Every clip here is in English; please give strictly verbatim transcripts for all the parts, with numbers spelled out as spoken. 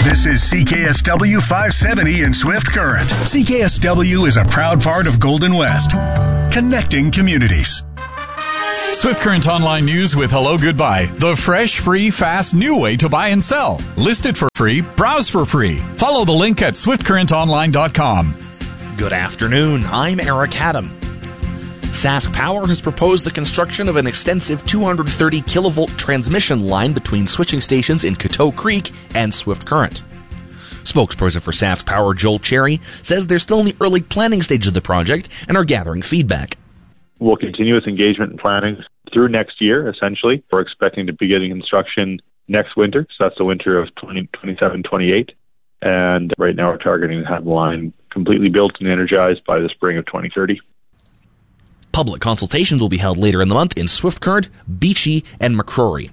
This is C K S W five seventy in Swift Current. C K S W is a proud part of Golden West, connecting communities. Swift Current Online News with Hello Goodbye, the fresh, free, fast, new way to buy and sell. Listed for free, browse for free. Follow the link at swift current online dot com. Good afternoon, I'm Eric Haddam. Sask Power has proposed the construction of an extensive two hundred thirty kilovolt transmission line between switching stations in Coteau Creek and Swift Current. Spokesperson for Sask Power, Joel Cherry, says they're still in the early planning stage of the project and are gathering feedback. We'll continue with engagement and planning through next year, essentially. We're expecting to be getting construction next winter, so that's the winter of twenty twenty-seven twenty-eight. And right now we're targeting to have the line completely built and energized by the spring of twenty thirty. Public consultations will be held later in the month in Swift Current, Beachy, and McCrory.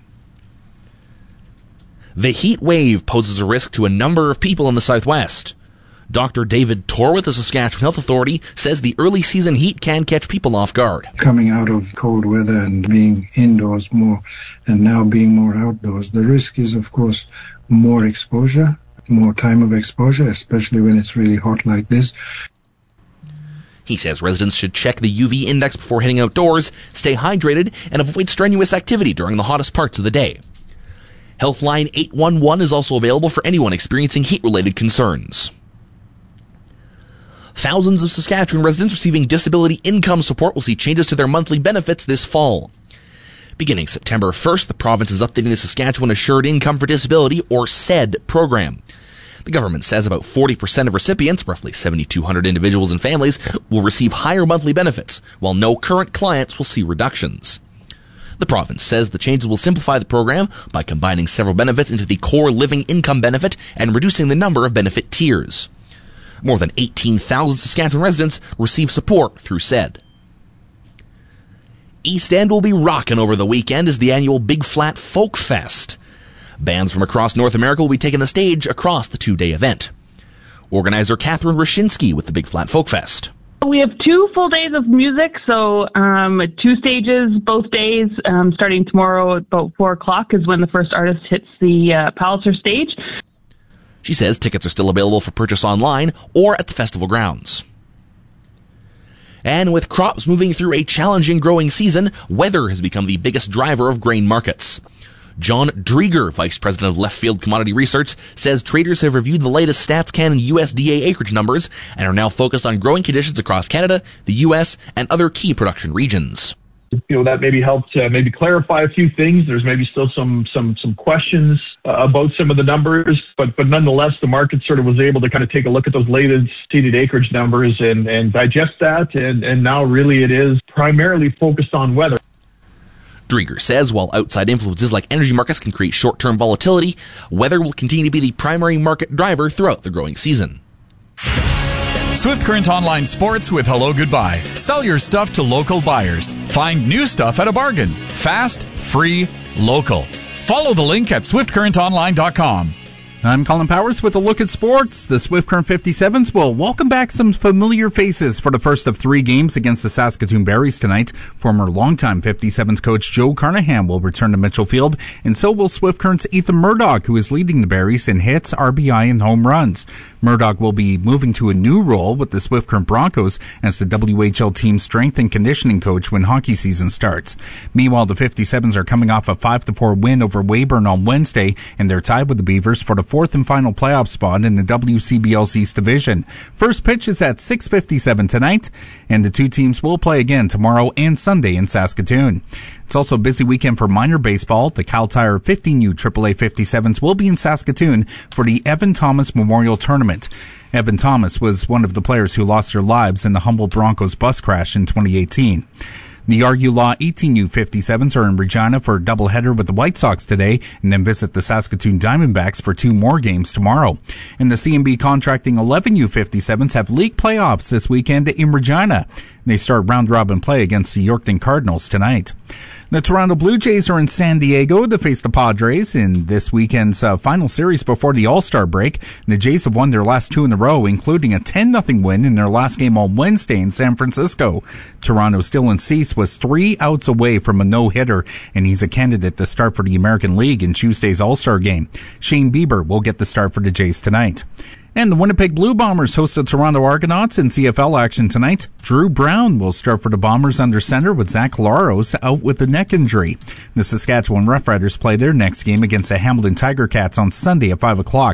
The heat wave poses a risk to a number of people in the Southwest. Doctor David Torr with the Saskatchewan Health Authority says the early season heat can catch people off guard. Coming out of cold weather and being indoors more and now being more outdoors, the risk is, of course, more exposure, more time of exposure, especially when it's really hot like this. He says residents should check the U V index before heading outdoors, stay hydrated, and avoid strenuous activity during the hottest parts of the day. Healthline eight one one is also available for anyone experiencing heat-related concerns. Thousands of Saskatchewan residents receiving disability income support will see changes to their monthly benefits this fall. Beginning September first, the province is updating the Saskatchewan Assured Income for Disability, or S E D, program. The government says about forty percent of recipients, roughly seven thousand two hundred individuals and families, will receive higher monthly benefits, while no current clients will see reductions. The province says the changes will simplify the program by combining several benefits into the core living income benefit and reducing the number of benefit tiers. More than eighteen thousand Saskatchewan residents receive support through S E D. East End will be rockin' over the weekend as the annual Big Flat Folk Fest. Bands from across North America will be taking the stage across the two-day event. Organizer Catherine Rashinsky with the Big Flat Folk Fest. We have two full days of music, so um, two stages both days. Um, starting tomorrow at about four o'clock is when the first artist hits the uh, Palliser stage. She says tickets are still available for purchase online or at the festival grounds. And with crops moving through a challenging growing season, weather has become the biggest driver of grain markets. John Drieger, Vice President of Left Field Commodity Research, says traders have reviewed the latest StatsCan and U S D A acreage numbers and are now focused on growing conditions across Canada, the U S, and other key production regions. You know, that maybe helped uh, maybe clarify a few things. There's maybe still some some some questions uh, about some of the numbers, but but nonetheless, the market sort of was able to kind of take a look at those latest seeded acreage numbers and, and digest that, and, and now really it is primarily focused on weather. Drieger says while outside influences like energy markets can create short-term volatility, weather will continue to be the primary market driver throughout the growing season. Swift Current Online Sports with Hello Goodbye. Sell your stuff to local buyers. Find new stuff at a bargain. Fast, free, local. Follow the link at swift current online dot com. I'm Colin Powers with a look at sports. The Swift Current fifty-sevens will welcome back some familiar faces for the first of three games against the Saskatoon Berries tonight. Former longtime fifty-sevens coach Joe Carnahan will return to Mitchell Field, and so will Swift Current's Ethan Murdoch, who is leading the Berries in hits, R B I, and home runs. Murdoch will be moving to a new role with the Swift Current Broncos as the W H L team's strength and conditioning coach when hockey season starts. Meanwhile, the fifty-sevens are coming off a five to four win over Weyburn on Wednesday, and they're tied with the Beavers for the fourth and final playoff spot in the W C B L's East Division. First pitch is at six fifty-seven tonight, and the two teams will play again tomorrow and Sunday in Saskatoon. It's also a busy weekend for minor baseball. The Cal Tire fifteen U triple A fifty-sevens will be in Saskatoon for the Evan Thomas Memorial Tournament. Evan Thomas was one of the players who lost their lives in the Humboldt Broncos bus crash in twenty eighteen. The R U Law eighteen U fifty-sevens are in Regina for a doubleheader with the White Sox today, and then visit the Saskatoon Diamondbacks for two more games tomorrow. And the C M B Contracting eleven U fifty-sevens have league playoffs this weekend in Regina. They start round-robin play against the Yorkton Cardinals tonight. The Toronto Blue Jays are in San Diego to face the Padres in this weekend's uh, final series before the All-Star break. The Jays have won their last two in a row, including a ten nothing win in their last game on Wednesday in San Francisco. Toronto's Dylan Cease was three outs away from a no-hitter, and he's a candidate to start for the American League in Tuesday's All-Star game. Shane Bieber will get the start for the Jays tonight. And the Winnipeg Blue Bombers host the Toronto Argonauts in C F L action tonight. Drew Brown will start for the Bombers under center with Zach Laros out with a neck injury. The Saskatchewan Roughriders play their next game against the Hamilton Tiger Cats on Sunday at five o'clock.